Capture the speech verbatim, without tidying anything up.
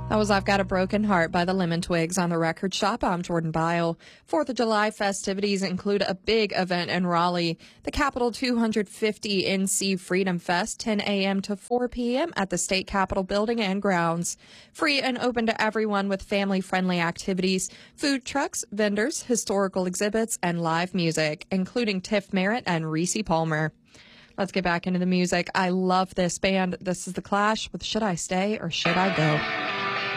That was I've Got a Broken Heart by the Lemon Twigs on the Record Shop. I'm Jordan Bile. Fourth of July festivities include a big event in Raleigh, the Capitol two hundred fifty N C Freedom Fest, ten a.m. to four p.m. at the State Capitol building and grounds. Free and open to everyone with family-friendly activities, food trucks, vendors, historical exhibits, and live music, including Tiff Merritt and Reese Palmer. Let's get back into the music. I love this band. This is The Clash with Should I Stay or Should I Go?